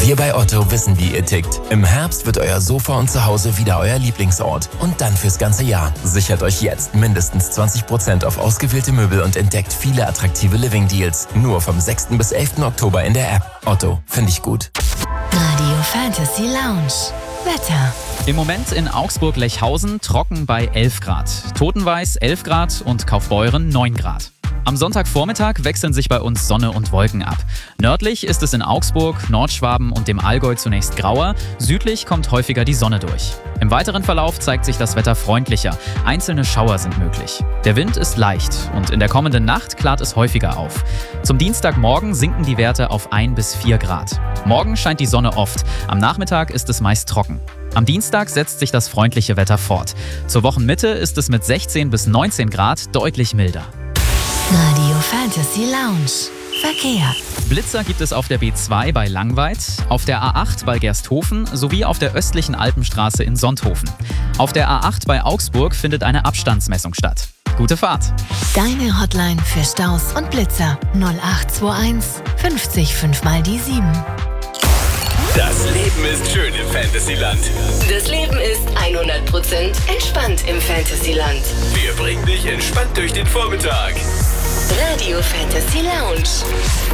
Wir bei Otto wissen, wie ihr tickt. Im Herbst wird euer Sofa und Zuhause wieder euer Lieblingsort. Und dann fürs ganze Jahr. Sichert euch jetzt mindestens 20% auf ausgewählte Möbel und entdeckt viele attraktive Living-Deals. Nur vom 6. bis 11. Oktober in der App. Otto, finde ich gut. Radio Fantasy Lounge. Wetter. Im Moment in Augsburg-Lechhausen trocken bei 11 Grad. Totenweiß 11 Grad und Kaufbeuren 9 Grad. Am Sonntagvormittag wechseln sich bei uns Sonne und Wolken ab. Nördlich ist es in Augsburg, Nordschwaben und dem Allgäu zunächst grauer, südlich kommt häufiger die Sonne durch. Im weiteren Verlauf zeigt sich das Wetter freundlicher, einzelne Schauer sind möglich. Der Wind ist leicht und in der kommenden Nacht klart es häufiger auf. Zum Dienstagmorgen sinken die Werte auf 1 bis 4 Grad. Morgen scheint die Sonne oft, am Nachmittag ist es meist trocken. Am Dienstag setzt sich das freundliche Wetter fort. Zur Wochenmitte ist es mit 16 bis 19 Grad deutlich milder. Radio Fantasy Lounge. Verkehr. Blitzer gibt es auf der B2 bei Langweid, auf der A8 bei Gersthofen sowie auf der östlichen Alpenstraße in Sonthofen. Auf der A8 bei Augsburg findet eine Abstandsmessung statt. Gute Fahrt! Deine Hotline für Staus und Blitzer 0821 50 5 mal die 7. Das Leben ist schön im Fantasyland. Das Leben ist 100% entspannt im Fantasyland. Wir bringen dich entspannt durch den Vormittag. Radio Fantasy Lounge.